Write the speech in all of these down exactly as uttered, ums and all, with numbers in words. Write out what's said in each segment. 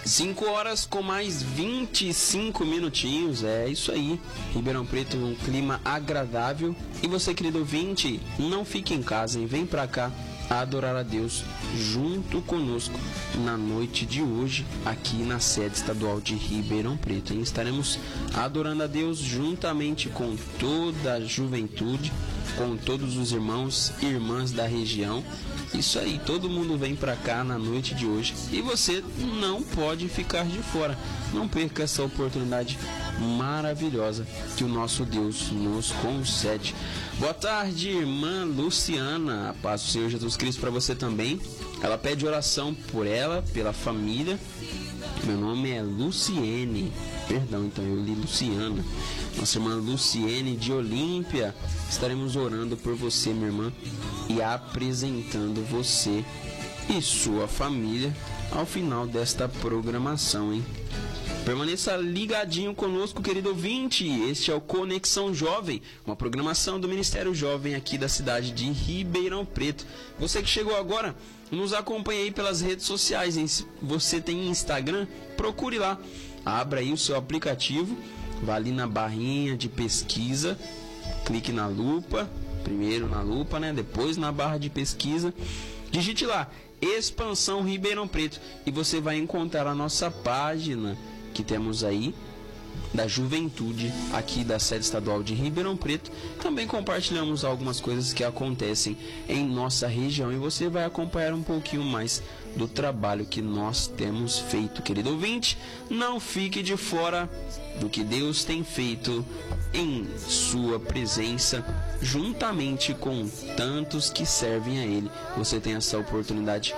cinco horas com mais vinte e cinco minutinhos, é isso aí. Ribeirão Preto, um clima agradável. E você, querido ouvinte, não fique em casa, hein? Vem pra cá adorar a Deus junto conosco na noite de hoje, aqui na sede estadual de Ribeirão Preto, hein? Estaremos adorando a Deus juntamente com toda a juventude, com todos os irmãos e irmãs da região. Isso aí, todo mundo vem pra cá na noite de hoje e você não pode ficar de fora. Não perca essa oportunidade maravilhosa que o nosso Deus nos concede. Boa tarde, irmã Luciana. A paz do Senhor Jesus Cristo para você também. Ela pede oração por ela, pela família. Meu nome é Luciene. Perdão, então eu li Luciana. Nossa irmã Luciene de Olímpia. Estaremos orando por você, minha irmã, e apresentando você e sua família ao final desta programação, hein? Permaneça ligadinho conosco, querido ouvinte. Este é o Conexão Jovem, uma programação do Ministério Jovem aqui da cidade de Ribeirão Preto. Você que chegou agora, nos acompanhe aí pelas redes sociais, hein? Se você tem Instagram, procure lá. Abra aí o seu aplicativo, vá ali na barrinha de pesquisa, clique na lupa, primeiro na lupa, né? Depois na barra de pesquisa, digite lá Expansão Ribeirão Preto e você vai encontrar a nossa página que temos aí da juventude aqui da sede estadual de Ribeirão Preto. Também compartilhamos algumas coisas que acontecem em nossa região e você vai acompanhar um pouquinho mais do trabalho que nós temos feito, querido ouvinte. Não fique de fora do que Deus tem feito em sua presença, juntamente com tantos que servem a Ele. Você tem essa oportunidade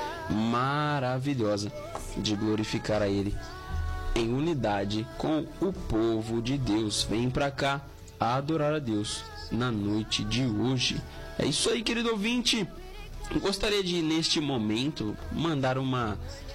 maravilhosa de glorificar a Ele em unidade com o povo de Deus. Vem pra cá adorar a Deus na noite de hoje. É isso aí, querido ouvinte. Eu gostaria de, neste momento, mandar uma,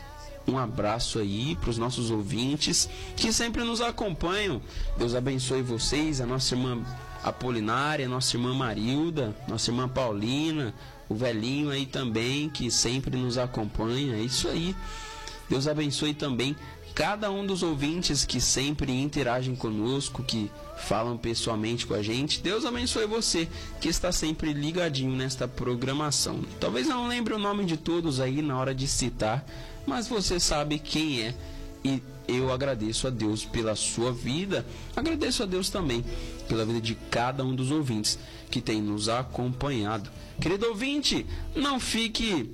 um abraço aí para os nossos ouvintes que sempre nos acompanham. Deus abençoe vocês, a nossa irmã Apolinária, a nossa irmã Marilda, nossa irmã Paulina, o velhinho aí também que sempre nos acompanha. É isso aí. Deus abençoe também cada um dos ouvintes que sempre interagem conosco, que falam pessoalmente com a gente. Deus abençoe você que está sempre ligadinho nesta programação. Talvez não lembre o nome de todos aí na hora de citar, mas você sabe quem é. E eu agradeço a Deus pela sua vida. Agradeço a Deus também pela vida de cada um dos ouvintes que tem nos acompanhado. Querido ouvinte, não fique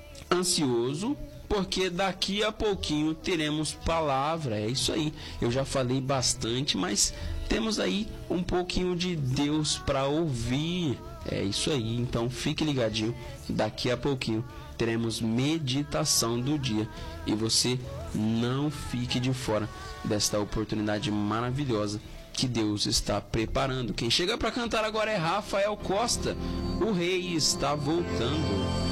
ansioso, porque daqui a pouquinho teremos palavra. É isso aí, eu já falei bastante, mas temos aí um pouquinho de Deus para ouvir. É isso aí, então fique ligadinho, daqui a pouquinho teremos meditação do dia e você não fique de fora desta oportunidade maravilhosa que Deus está preparando. Quem chega para cantar agora é Rafael Costa. O Rei está voltando.